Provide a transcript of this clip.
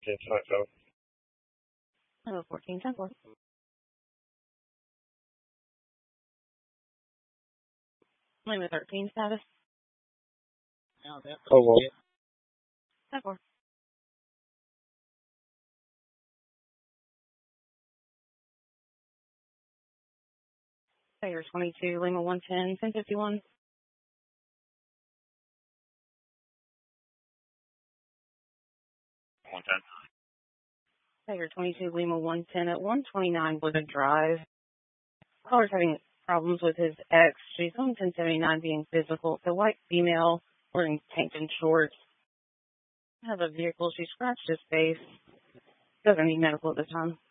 Hello, 1410. Lima 13 status. Oh, well. 10-4. Tiger 22, Lima 110, 1051. Tiger 22, Lima 110 at 129 Woodland Drive. Caller's having problems with his ex. She's on 1079 being physical. The white female wearing tank and shorts. Has a vehicle. She scratched his face. Doesn't need medical at this time.